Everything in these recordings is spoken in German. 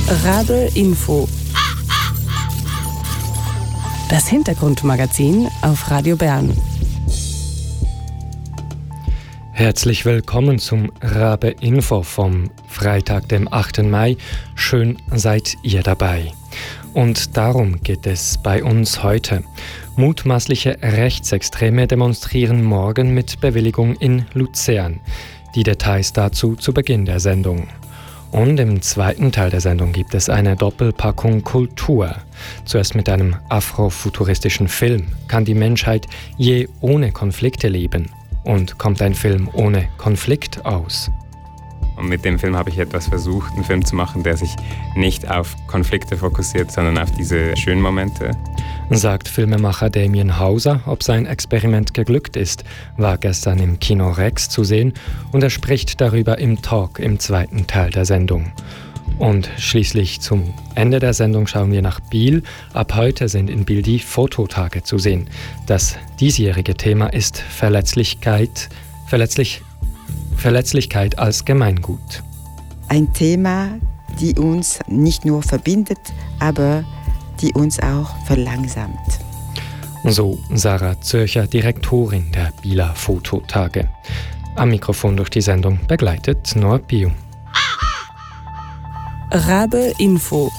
Rabe Info. Das Hintergrundmagazin auf Radio Bern. Herzlich willkommen zum Rabe Info vom Freitag, dem 8. Mai. Schön seid ihr dabei. Und darum geht es bei uns heute. Mutmaßliche Rechtsextreme demonstrieren morgen mit Bewilligung in Luzern. Die Details dazu zu Beginn der Sendung. Und im zweiten Teil der Sendung gibt es eine Doppelpackung Kultur. Zuerst mit einem afrofuturistischen Film. Kann die Menschheit je ohne Konflikte leben? Und kommt ein Film ohne Konflikt aus? Und mit dem Film habe ich etwas versucht, einen Film zu machen, der sich nicht auf Konflikte fokussiert, sondern auf diese schönen Momente. Sagt Filmemacher Damien Hauser, ob sein Experiment geglückt ist, war gestern im Kino Rex zu sehen und er spricht darüber im Talk im zweiten Teil der Sendung. Und schließlich zum Ende der Sendung schauen wir nach Biel. Ab heute sind in Biel die Fototage zu sehen. Das diesjährige Thema ist Verletzlichkeit als Gemeingut. Ein Thema, die uns nicht nur verbindet, aber die uns auch verlangsamt. So Sarah Zürcher, Direktorin der Bieler Fototage. Am Mikrofon durch die Sendung begleitet Noah Piu. Rabe Info.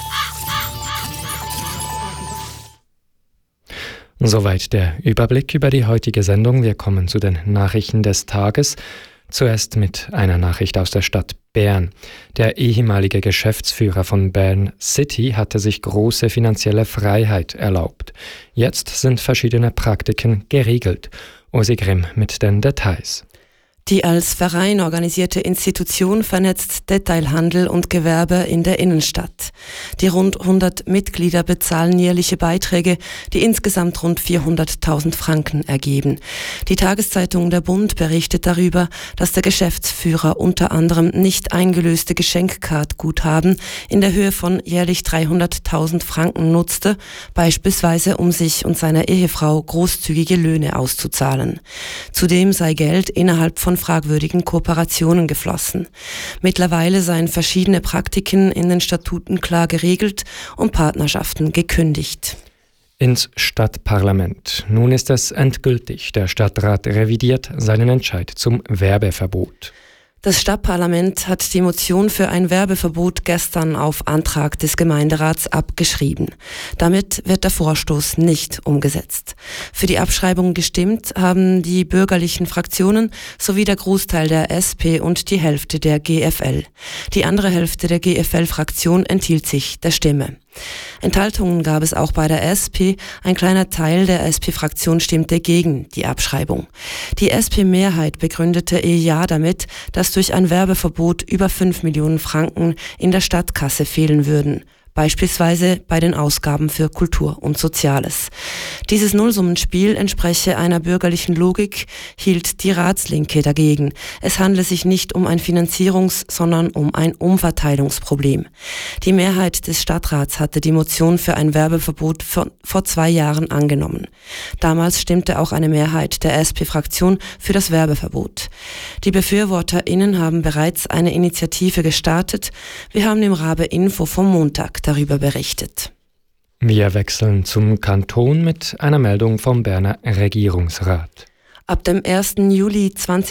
Soweit der Überblick über die heutige Sendung. Wir kommen zu den Nachrichten des Tages. Zuerst mit einer Nachricht aus der Stadt Bern. Der ehemalige Geschäftsführer von Bern City hatte sich große finanzielle Freiheit erlaubt. Jetzt sind verschiedene Praktiken geregelt. Ursi Grimm mit den Details. Die als Verein organisierte Institution vernetzt Detailhandel und Gewerbe in der Innenstadt. Die rund 100 Mitglieder bezahlen jährliche Beiträge, die insgesamt rund 400.000 Franken ergeben. Die Tageszeitung Der Bund berichtet darüber, dass der Geschäftsführer unter anderem nicht eingelöste Geschenkkartguthaben in der Höhe von jährlich 300.000 Franken nutzte, beispielsweise um sich und seiner Ehefrau großzügige Löhne auszuzahlen. Zudem sei Geld innerhalb von fragwürdigen Kooperationen geflossen. Mittlerweile seien verschiedene Praktiken in den Statuten klar geregelt und Partnerschaften gekündigt. Ins Stadtparlament. Nun ist es endgültig. Der Stadtrat revidiert seinen Entscheid zum Werbeverbot. Das Stadtparlament hat die Motion für ein Werbeverbot gestern auf Antrag des Gemeinderats abgeschrieben. Damit wird der Vorstoß nicht umgesetzt. Für die Abschreibung gestimmt haben die bürgerlichen Fraktionen sowie der Großteil der SP und die Hälfte der GFL. Die andere Hälfte der GFL-Fraktion enthielt sich der Stimme. Enthaltungen gab es auch bei der SP. Ein kleiner Teil der SP-Fraktion stimmte gegen die Abschreibung. Die SP-Mehrheit begründete ihr Ja damit, dass durch ein Werbeverbot über 5 Millionen Franken in der Stadtkasse fehlen würden. Beispielsweise bei den Ausgaben für Kultur und Soziales. Dieses Nullsummenspiel entspreche einer bürgerlichen Logik, hielt die Ratslinke dagegen. Es handle sich nicht um ein Finanzierungs-, sondern um ein Umverteilungsproblem. Die Mehrheit des Stadtrats hatte die Motion für ein Werbeverbot vor 2 Jahren angenommen. Damals stimmte auch eine Mehrheit der SP-Fraktion für das Werbeverbot. Die BefürworterInnen haben bereits eine Initiative gestartet. Wir haben im Rabe Info vom Montag darüber berichtet. Wir wechseln zum Kanton mit einer Meldung vom Berner Regierungsrat. Ab dem 1. Juli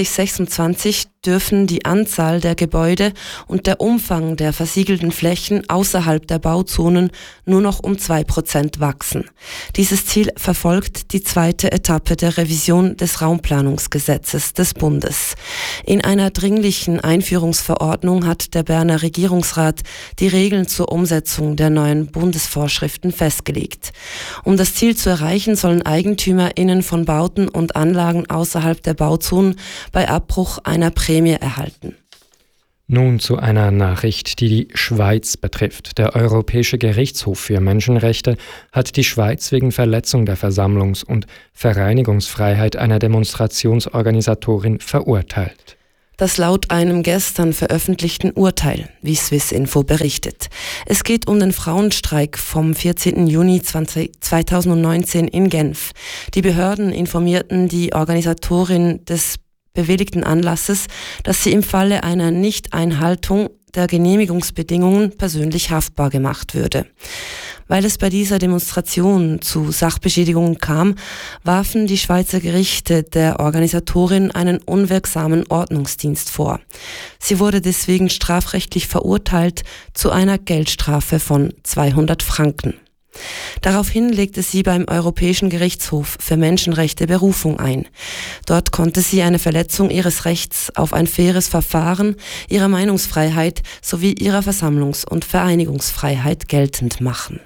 2026 dürfen die Anzahl der Gebäude und der Umfang der versiegelten Flächen außerhalb der Bauzonen nur noch um 2% wachsen. Dieses Ziel verfolgt die zweite Etappe der Revision des Raumplanungsgesetzes des Bundes. In einer dringlichen Einführungsverordnung hat der Berner Regierungsrat die Regeln zur Umsetzung der neuen Bundesvorschriften festgelegt. Um das Ziel zu erreichen, sollen EigentümerInnen von Bauten und Anlagen außerhalb der Bauzonen bei Abbruch einer Prämie erhalten. Nun zu einer Nachricht, die die Schweiz betrifft. Der Europäische Gerichtshof für Menschenrechte hat die Schweiz wegen Verletzung der Versammlungs- und Vereinigungsfreiheit einer Demonstrationsorganisatorin verurteilt. Das laut einem gestern veröffentlichten Urteil, wie Swissinfo berichtet. Es geht um den Frauenstreik vom 14. Juni 2019 in Genf. Die Behörden informierten die Organisatorin des bewilligten Anlasses, dass sie im Falle einer Nichteinhaltung der Genehmigungsbedingungen persönlich haftbar gemacht würde. Weil es bei dieser Demonstration zu Sachbeschädigungen kam, warfen die Schweizer Gerichte der Organisatorin einen unwirksamen Ordnungsdienst vor. Sie wurde deswegen strafrechtlich verurteilt zu einer Geldstrafe von 200 Franken. Daraufhin legte sie beim Europäischen Gerichtshof für Menschenrechte Berufung ein. Dort konnte sie eine Verletzung ihres Rechts auf ein faires Verfahren, ihrer Meinungsfreiheit sowie ihrer Versammlungs- und Vereinigungsfreiheit geltend machen.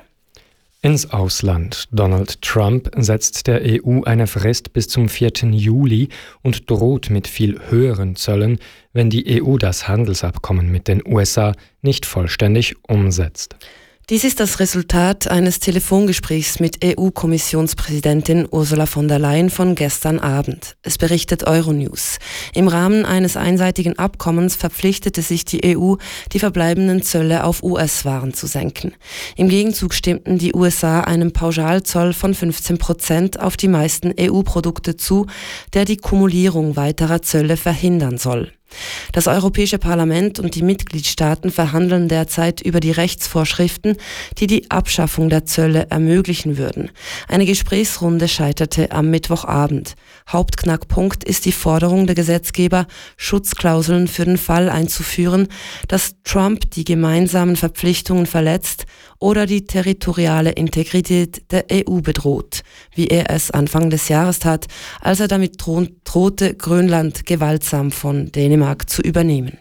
Ins Ausland. Donald Trump setzt der EU eine Frist bis zum 4. Juli und droht mit viel höheren Zöllen, wenn die EU das Handelsabkommen mit den USA nicht vollständig umsetzt. Dies ist das Resultat eines Telefongesprächs mit EU-Kommissionspräsidentin Ursula von der Leyen von gestern Abend. Es berichtet Euronews. Im Rahmen eines einseitigen Abkommens verpflichtete sich die EU, die verbleibenden Zölle auf US-Waren zu senken. Im Gegenzug stimmten die USA einem Pauschalzoll von 15% auf die meisten EU-Produkte zu, der die Kumulierung weiterer Zölle verhindern soll. Das Europäische Parlament und die Mitgliedstaaten verhandeln derzeit über die Rechtsvorschriften, die die Abschaffung der Zölle ermöglichen würden. Eine Gesprächsrunde scheiterte am Mittwochabend. Hauptknackpunkt ist die Forderung der Gesetzgeber, Schutzklauseln für den Fall einzuführen, dass Trump die gemeinsamen Verpflichtungen verletzt oder die territoriale Integrität der EU bedroht, wie er es Anfang des Jahres tat, als er damit drohte, Grönland gewaltsam von Dänemark zu übernehmen.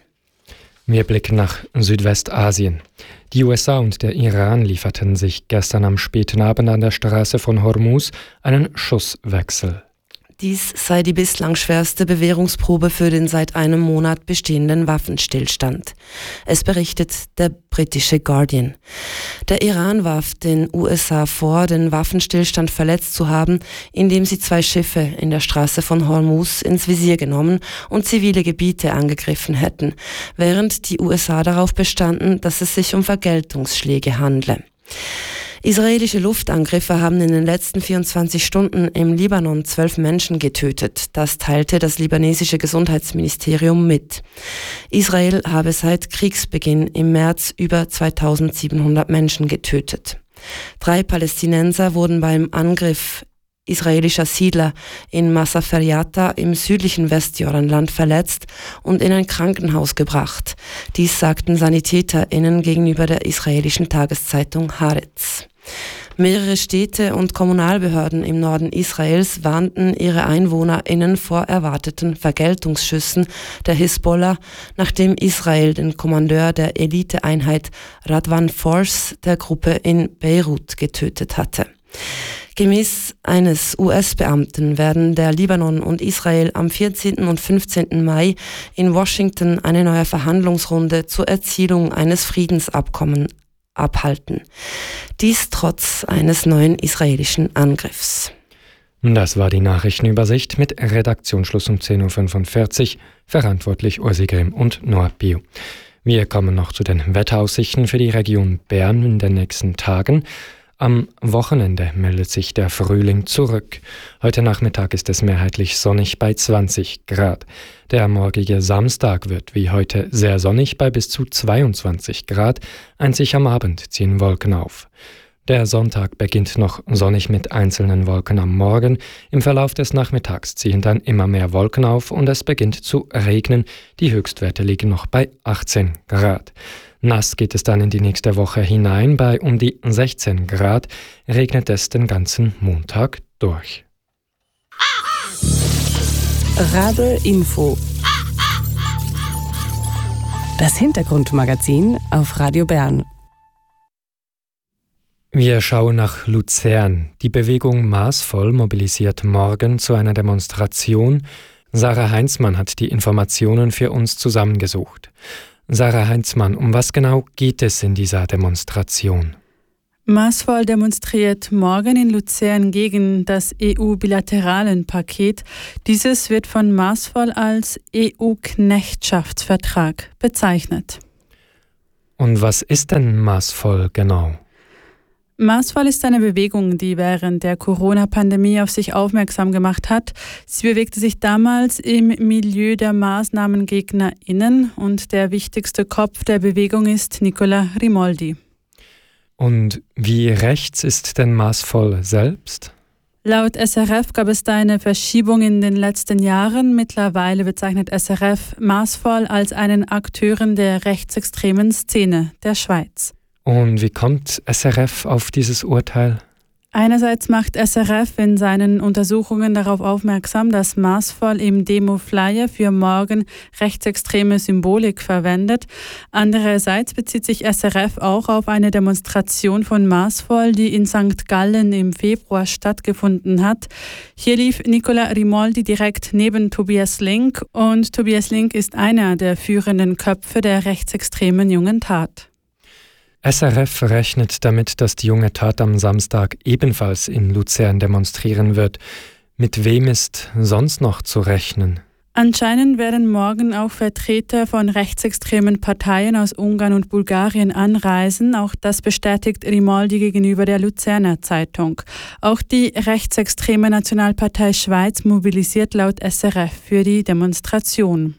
Wir blicken nach Südwestasien. Die USA und der Iran lieferten sich gestern am späten Abend an der Straße von Hormuz einen Schusswechsel. Dies sei die bislang schwerste Bewährungsprobe für den seit einem Monat bestehenden Waffenstillstand. Es berichtet der britische Guardian. Der Iran warf den USA vor, den Waffenstillstand verletzt zu haben, indem sie 2 Schiffe in der Straße von Hormuz ins Visier genommen und zivile Gebiete angegriffen hätten, während die USA darauf bestanden, dass es sich um Vergeltungsschläge handle. Israelische Luftangriffe haben in den letzten 24 Stunden im Libanon 12 Menschen getötet. Das teilte das libanesische Gesundheitsministerium mit. Israel habe seit Kriegsbeginn im März über 2700 Menschen getötet. 3 Palästinenser wurden beim Angriff israelischer Siedler in Masaferjata im südlichen Westjordanland verletzt und in ein Krankenhaus gebracht. Dies sagten SanitäterInnen gegenüber der israelischen Tageszeitung Haaretz. Mehrere Städte und Kommunalbehörden im Norden Israels warnten ihre EinwohnerInnen vor erwarteten Vergeltungsschüssen der Hisbollah, nachdem Israel den Kommandeur der Eliteeinheit Radwan Force der Gruppe in Beirut getötet hatte. Gemäß eines US-Beamten werden der Libanon und Israel am 14. und 15. Mai in Washington eine neue Verhandlungsrunde zur Erzielung eines Friedensabkommens abhalten. Dies trotz eines neuen israelischen Angriffs. Das war die Nachrichtenübersicht mit Redaktionsschluss um 10.45 Uhr. Verantwortlich Ursi Grimm und Noah Bio. Wir kommen noch zu den Wetteraussichten für die Region Bern in den nächsten Tagen. Am Wochenende meldet sich der Frühling zurück. Heute Nachmittag ist es mehrheitlich sonnig bei 20 Grad. Der morgige Samstag wird wie heute sehr sonnig bei bis zu 22 Grad. Einzig am Abend ziehen Wolken auf. Der Sonntag beginnt noch sonnig mit einzelnen Wolken am Morgen. Im Verlauf des Nachmittags ziehen dann immer mehr Wolken auf und es beginnt zu regnen. Die Höchstwerte liegen noch bei 18 Grad. Nass geht es dann in die nächste Woche hinein. Bei um die 16 Grad regnet es den ganzen Montag durch. Rabe Info. Das Hintergrundmagazin auf Radio Bern. Wir schauen nach Luzern. Die Bewegung Maßvoll mobilisiert morgen zu einer Demonstration. Sarah Heinzmann hat die Informationen für uns zusammengesucht. Sarah Heinzmann, um was genau geht es in dieser Demonstration? Maßvoll demonstriert morgen in Luzern gegen das EU-Bilateralenpaket. Dieses wird von Maßvoll als EU-Knechtschaftsvertrag bezeichnet. Und was ist denn Maßvoll genau? Marsfall ist eine Bewegung, die während der Corona-Pandemie auf sich aufmerksam gemacht hat. Sie bewegte sich damals im Milieu der MaßnahmengegnerInnen und der wichtigste Kopf der Bewegung ist Nicola Rimoldi. Und wie rechts ist denn Marsfall selbst? Laut SRF gab es da eine Verschiebung in den letzten Jahren. Mittlerweile bezeichnet SRF Marsfall als einen Akteuren der rechtsextremen Szene der Schweiz. Und wie kommt SRF auf dieses Urteil? Einerseits macht SRF in seinen Untersuchungen darauf aufmerksam, dass Marsfall im Demo-Flyer für morgen rechtsextreme Symbolik verwendet. Andererseits bezieht sich SRF auch auf eine Demonstration von Marsfall, die in St. Gallen im Februar stattgefunden hat. Hier lief Nicola Rimoldi direkt neben Tobias Link und Tobias Link ist einer der führenden Köpfe der rechtsextremen Jungen Tat. SRF rechnet damit, dass die Junge Tat am Samstag ebenfalls in Luzern demonstrieren wird. Mit wem ist sonst noch zu rechnen? Anscheinend werden morgen auch Vertreter von rechtsextremen Parteien aus Ungarn und Bulgarien anreisen. Auch das bestätigt Rimoldi gegenüber der Luzerner Zeitung. Auch die rechtsextreme Nationalpartei Schweiz mobilisiert laut SRF für die Demonstration.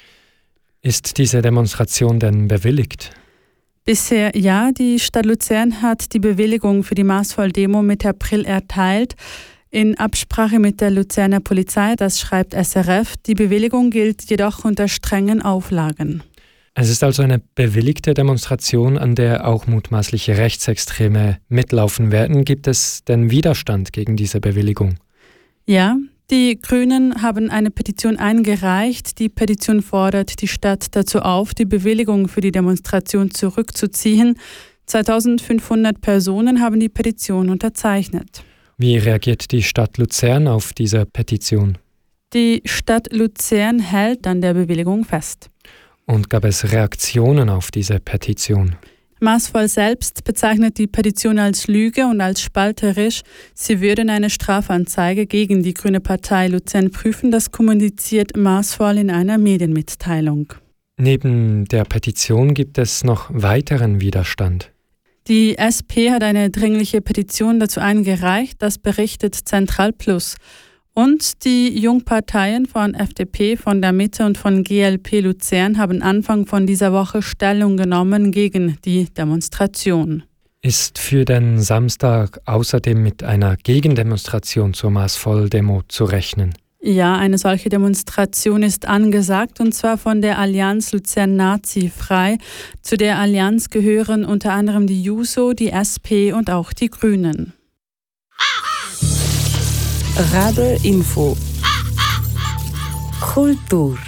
Ist diese Demonstration denn bewilligt? Bisher ja, die Stadt Luzern hat die Bewilligung für die Marsfall-Demo Mitte April erteilt. In Absprache mit der Luzerner Polizei, das schreibt SRF. Die Bewilligung gilt jedoch unter strengen Auflagen. Es ist also eine bewilligte Demonstration, an der auch mutmaßliche Rechtsextreme mitlaufen werden. Gibt es denn Widerstand gegen diese Bewilligung? Ja. Die Grünen haben eine Petition eingereicht. Die Petition fordert die Stadt dazu auf, die Bewilligung für die Demonstration zurückzuziehen. 2500 Personen haben die Petition unterzeichnet. Wie reagiert die Stadt Luzern auf diese Petition? Die Stadt Luzern hält an der Bewilligung fest. Und gab es Reaktionen auf diese Petition? Marsfall selbst bezeichnet die Petition als Lüge und als spalterisch. Sie würden eine Strafanzeige gegen die Grüne Partei Luzern prüfen, das kommuniziert Marsfall in einer Medienmitteilung. Neben der Petition gibt es noch weiteren Widerstand. Die SP hat eine dringliche Petition dazu eingereicht, das berichtet Zentral Plus. Und die Jungparteien von FDP, von der Mitte und von GLP Luzern haben Anfang von dieser Woche Stellung genommen gegen die Demonstration. Ist für den Samstag außerdem mit einer Gegendemonstration zur Marsfall-Demo zu rechnen? Ja, eine solche Demonstration ist angesagt und zwar von der Allianz Luzern Nazi-Frei. Zu der Allianz gehören unter anderem die JUSO, die SP und auch die Grünen. Rabe Info. Kultur.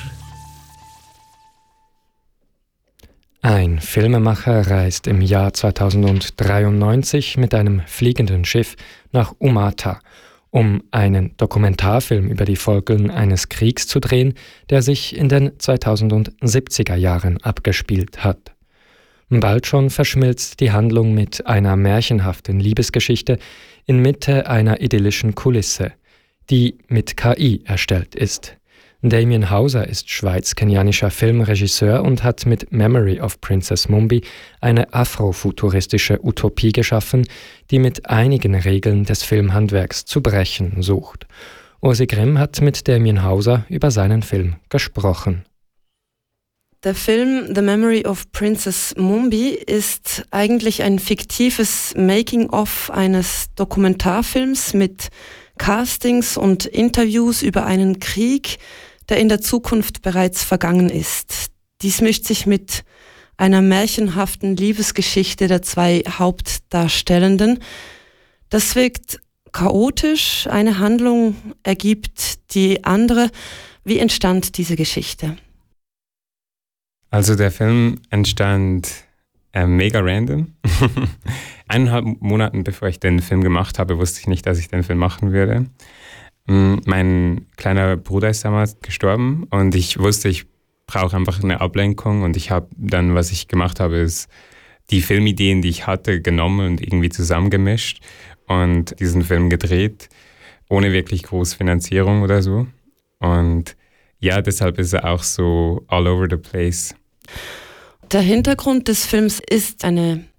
Ein Filmemacher reist im Jahr 2093 mit einem fliegenden Schiff nach Umata, um einen Dokumentarfilm über die Folgen eines Kriegs zu drehen, der sich in den 2070er Jahren abgespielt hat. Bald schon verschmilzt die Handlung mit einer märchenhaften Liebesgeschichte inmitten einer idyllischen Kulisse, die mit KI erstellt ist. Damien Hauser ist schweiz-kenianischer Filmregisseur und hat mit Memory of Princess Mumbi eine afrofuturistische Utopie geschaffen, die mit einigen Regeln des Filmhandwerks zu brechen sucht. Ursi Grimm hat mit Damien Hauser über seinen Film gesprochen. Der Film The Memory of Princess Mumbi ist eigentlich ein fiktives Making-of eines Dokumentarfilms mit Castings und Interviews über einen Krieg, der in der Zukunft bereits vergangen ist. Dies mischt sich mit einer märchenhaften Liebesgeschichte der zwei Hauptdarstellenden. Das wirkt chaotisch, eine Handlung ergibt die andere. Wie entstand diese Geschichte? Also der Film entstand mega random. 1,5 Monaten bevor ich den Film gemacht habe, wusste ich nicht, dass ich den Film machen würde. Mein kleiner Bruder ist damals gestorben und ich wusste, ich brauche einfach eine Ablenkung und ich habe dann, was ich gemacht habe, ist die Filmideen, die ich hatte, genommen und irgendwie zusammengemischt und diesen Film gedreht, ohne wirklich große Finanzierung oder so. Und ja, deshalb ist er auch so all over the place. Der Hintergrund des Films ist eine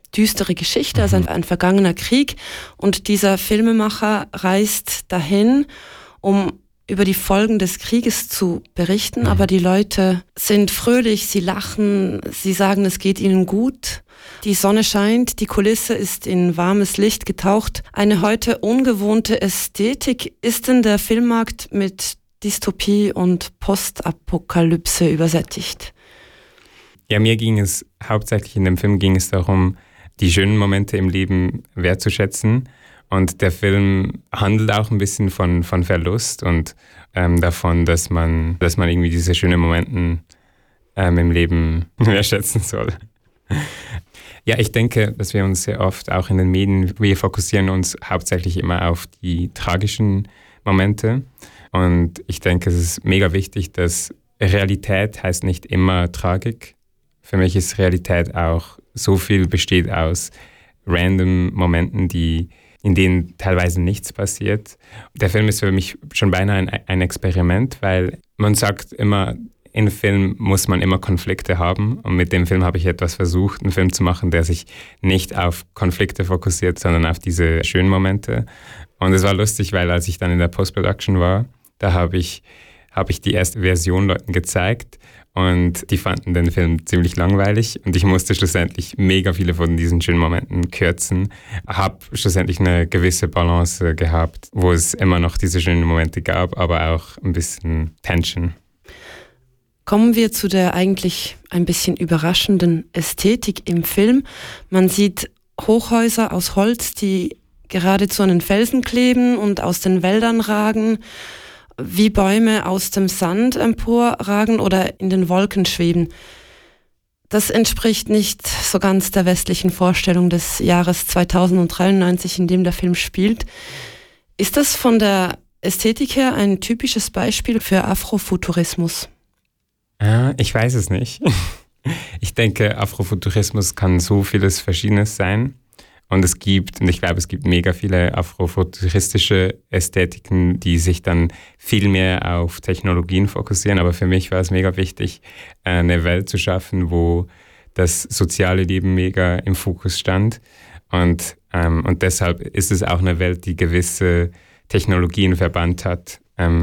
düstere Geschichte, also ein vergangener Krieg. Und dieser Filmemacher reist dahin, um über die Folgen des Krieges zu berichten. Aber die Leute sind fröhlich, sie lachen, sie sagen, es geht ihnen gut. Die Sonne scheint, die Kulisse ist in warmes Licht getaucht. Eine heute ungewohnte Ästhetik. Ist denn der Filmmarkt mit Dystopie und Postapokalypse übersättigt? Ja, mir ging es hauptsächlich in dem Film darum, die schönen Momente im Leben wertzuschätzen. Und der Film handelt auch ein bisschen von Verlust und davon, dass man irgendwie diese schönen Momente im Leben wertschätzen soll. Ja, ich denke, dass wir uns sehr oft auch in den Medien, wir fokussieren uns hauptsächlich immer auf die tragischen Momente. Und ich denke, es ist mega wichtig, dass Realität heißt nicht immer Tragik. Für mich ist Realität auch so viel besteht aus random Momenten, in denen teilweise nichts passiert. Der Film ist für mich schon beinahe ein Experiment, weil man sagt immer, in Film muss man immer Konflikte haben. Und mit dem Film habe ich etwas versucht, einen Film zu machen, der sich nicht auf Konflikte fokussiert, sondern auf diese schönen Momente. Und es war lustig, weil als ich dann in der Post-Production war, da habe ich die erste Version Leuten gezeigt und die fanden den Film ziemlich langweilig und ich musste schlussendlich mega viele von diesen schönen Momenten kürzen. Habe schlussendlich eine gewisse Balance gehabt, wo es immer noch diese schönen Momente gab, aber auch ein bisschen Tension. Kommen wir zu der eigentlich ein bisschen überraschenden Ästhetik im Film. Man sieht Hochhäuser aus Holz, die geradezu an den Felsen kleben und aus den Wäldern ragen, wie Bäume aus dem Sand emporragen oder in den Wolken schweben. Das entspricht nicht so ganz der westlichen Vorstellung des Jahres 2093, in dem der Film spielt. Ist das von der Ästhetik her ein typisches Beispiel für Afrofuturismus? Ich weiß es nicht. Ich denke, Afrofuturismus kann so vieles Verschiedenes sein. Und ich glaube, es gibt mega viele afrofuturistische Ästhetiken, die sich dann viel mehr auf Technologien fokussieren. Aber für mich war es mega wichtig, eine Welt zu schaffen, wo das soziale Leben mega im Fokus stand. Und deshalb ist es auch eine Welt, die gewisse Technologien verbannt hat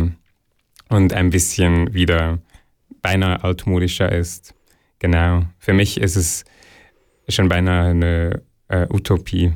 und ein bisschen wieder beinahe altmodischer ist. Genau. Für mich ist es schon beinahe eine Utopie.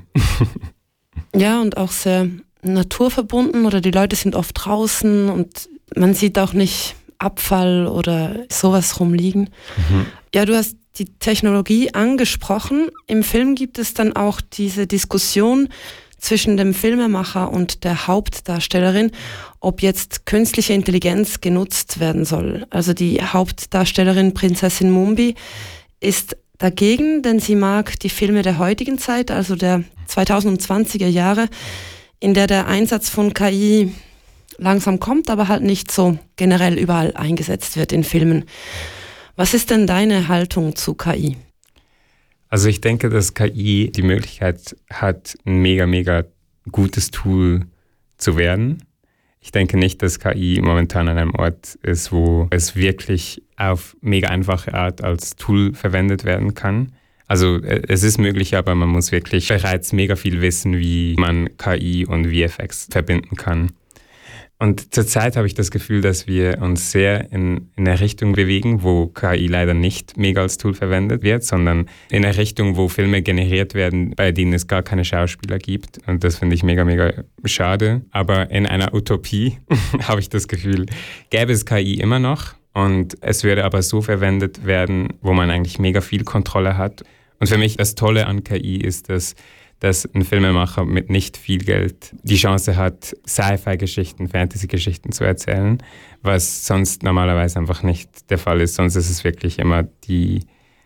Ja, und auch sehr naturverbunden oder die Leute sind oft draußen und man sieht auch nicht Abfall oder sowas rumliegen. Ja, du hast die Technologie angesprochen. Im Film gibt es dann auch diese Diskussion zwischen dem Filmemacher und der Hauptdarstellerin, ob jetzt künstliche Intelligenz genutzt werden soll. Also die Hauptdarstellerin Prinzessin Mumbi ist dagegen, denn sie mag die Filme der heutigen Zeit, also der 2020er Jahre, in der Einsatz von KI langsam kommt, aber halt nicht so generell überall eingesetzt wird in Filmen. Was ist denn deine Haltung zu KI? Also ich denke, dass KI die Möglichkeit hat, ein mega, mega gutes Tool zu werden. Ich denke nicht, dass KI momentan an einem Ort ist, wo es wirklich auf mega einfache Art als Tool verwendet werden kann. Also es ist möglich, aber man muss wirklich bereits mega viel wissen, wie man KI und VFX verbinden kann. Und zurzeit habe ich das Gefühl, dass wir uns sehr in eine Richtung bewegen, wo KI leider nicht mega als Tool verwendet wird, sondern in eine Richtung, wo Filme generiert werden, bei denen es gar keine Schauspieler gibt. Und das finde ich mega, mega schade. Aber in einer Utopie habe ich das Gefühl, gäbe es KI immer noch. Und es würde aber so verwendet werden, wo man eigentlich mega viel Kontrolle hat. Und für mich das Tolle an KI ist, dass ein Filmemacher mit nicht viel Geld die Chance hat, Sci-Fi-Geschichten, Fantasy-Geschichten zu erzählen, was sonst normalerweise einfach nicht der Fall ist. Sonst ist es wirklich immer die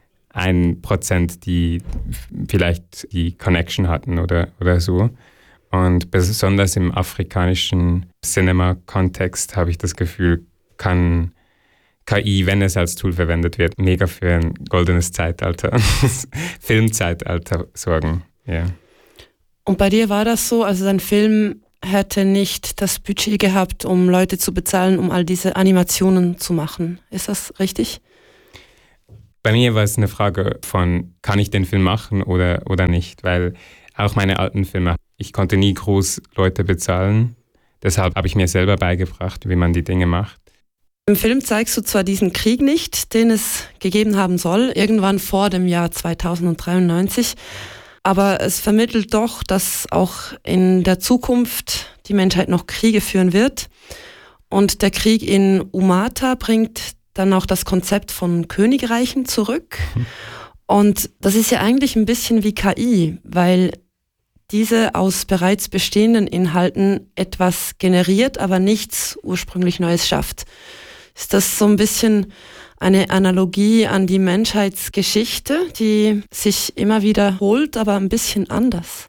1%, die vielleicht die Connection hatten oder so. Und besonders im afrikanischen Cinema-Kontext habe ich das Gefühl, kann KI, wenn es als Tool verwendet wird, mega für ein goldenes Zeitalter, Filmzeitalter sorgen. Ja. Und bei dir war das so, also dein Film hätte nicht das Budget gehabt, um Leute zu bezahlen, um all diese Animationen zu machen. Ist das richtig? Bei mir war es eine Frage von, kann ich den Film machen oder nicht, weil auch meine alten Filme, ich konnte nie groß Leute bezahlen, deshalb habe ich mir selber beigebracht, wie man die Dinge macht. Im Film zeigst du zwar diesen Krieg nicht, den es gegeben haben soll, irgendwann vor dem Jahr 2093, aber es vermittelt doch, dass auch in der Zukunft die Menschheit noch Kriege führen wird. Und der Krieg in Umata bringt dann auch das Konzept von Königreichen zurück. Und das ist ja eigentlich ein bisschen wie KI, weil diese aus bereits bestehenden Inhalten etwas generiert, aber nichts ursprünglich Neues schafft. Ist das so ein bisschen eine Analogie an die Menschheitsgeschichte, die sich immer wiederholt, aber ein bisschen anders?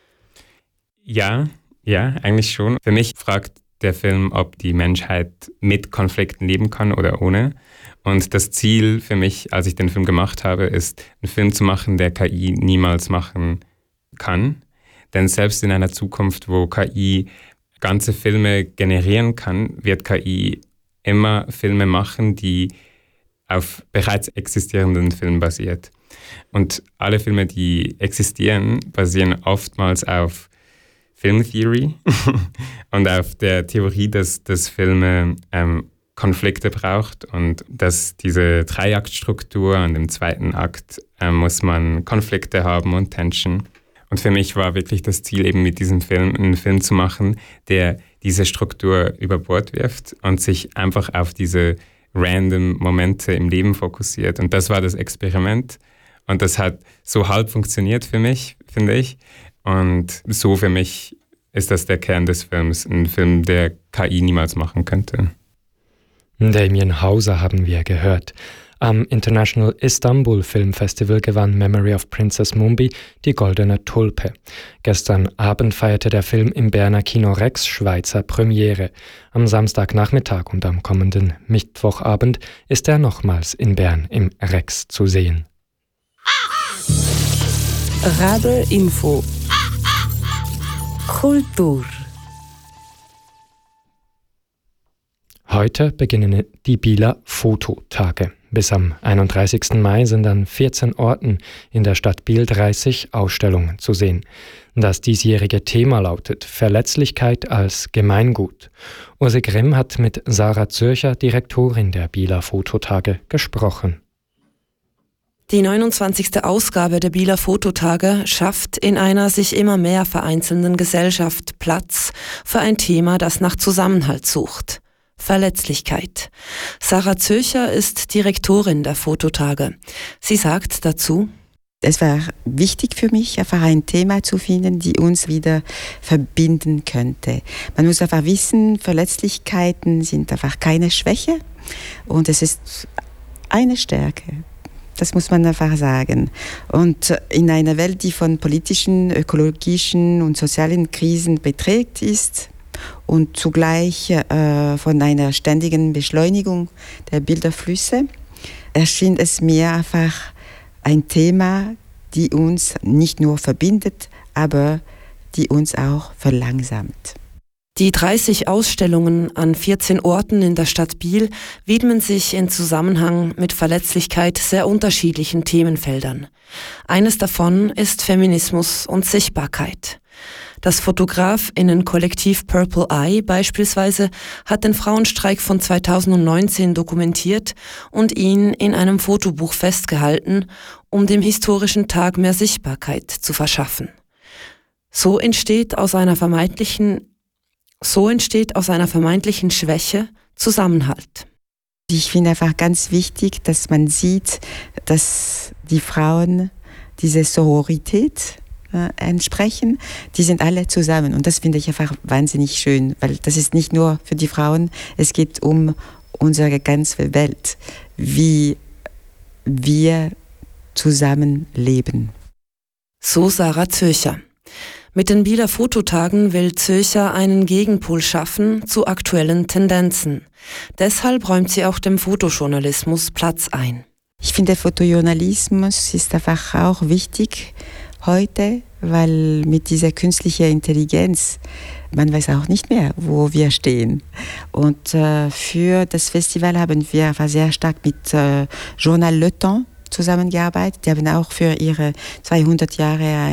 Ja, eigentlich schon. Für mich fragt der Film, ob die Menschheit mit Konflikten leben kann oder ohne. Und das Ziel für mich, als ich den Film gemacht habe, ist, einen Film zu machen, der KI niemals machen kann. Denn selbst in einer Zukunft, wo KI ganze Filme generieren kann, wird KI immer Filme machen, die auf bereits existierenden Filmen basiert. Und alle Filme, die existieren, basieren oftmals auf Filmtheory und auf der Theorie, dass Filme Konflikte braucht und dass diese Dreiaktstruktur und im zweiten Akt muss man Konflikte haben und Tension. Und für mich war wirklich das Ziel, eben mit diesem Film einen Film zu machen, der diese Struktur über Bord wirft und sich einfach auf diese random Momente im Leben fokussiert. Und das war das Experiment. Und das hat so halb funktioniert für mich, finde ich. Und so für mich ist das der Kern des Films. Ein Film, der KI niemals machen könnte. Damien Hauser haben wir gehört. Am International Istanbul Film Festival gewann Memory of Princess Mumbi die Goldene Tulpe. Gestern Abend feierte der Film im Berner Kino Rex Schweizer Premiere. Am Samstagnachmittag und am kommenden Mittwochabend ist er nochmals in Bern im Rex zu sehen. Rabe Info Kultur. Heute beginnen die Bieler Fototage. Bis am 31. Mai sind an 14 Orten in der Stadt Biel 30 Ausstellungen zu sehen. Das diesjährige Thema lautet Verletzlichkeit als Gemeingut. Urse Grimm hat mit Sarah Zürcher, Direktorin der Bieler Fototage, gesprochen. Die 29. Ausgabe der Bieler Fototage schafft in einer sich immer mehr vereinzelnden Gesellschaft Platz für ein Thema, das nach Zusammenhalt sucht. Verletzlichkeit. Sarah Zürcher ist Direktorin der Fototage. Sie sagt dazu: Es war wichtig für mich, einfach ein Thema zu finden, die uns wieder verbinden könnte. Man muss einfach wissen, Verletzlichkeiten sind einfach keine Schwäche und es ist eine Stärke. Das muss man einfach sagen. Und in einer Welt, die von politischen, ökologischen und sozialen Krisen geprägt ist, und zugleich von einer ständigen Beschleunigung der Bilderflüsse, erschien es mir einfach ein Thema, die uns nicht nur verbindet, aber die uns auch verlangsamt. Die 30 Ausstellungen an 14 Orten in der Stadt Biel widmen sich in Zusammenhang mit Verletzlichkeit sehr unterschiedlichen Themenfeldern. Eines davon ist Feminismus und Sichtbarkeit. Das Fotografinnenkollektiv Purple Eye beispielsweise hat den Frauenstreik von 2019 dokumentiert und ihn in einem Fotobuch festgehalten, um dem historischen Tag mehr Sichtbarkeit zu verschaffen. So entsteht aus einer vermeintlichen Schwäche Zusammenhalt. Ich finde einfach ganz wichtig, dass man sieht, dass die Frauen diese Sororität entsprechen, die sind alle zusammen und das finde ich einfach wahnsinnig schön, weil das ist nicht nur für die Frauen, es geht um unsere ganze Welt, wie wir zusammen leben. So Sarah Zürcher. Mit den Bieler Fototagen will Zürcher einen Gegenpol schaffen zu aktuellen Tendenzen. Deshalb räumt sie auch dem Fotojournalismus Platz ein. Ich finde, Fotojournalismus ist einfach auch wichtig heute, weil mit dieser künstlichen Intelligenz, man weiß auch nicht mehr, wo wir stehen. Und für das Festival haben wir sehr stark mit Journal Le Temps zusammengearbeitet. Die haben auch für ihre 200 Jahre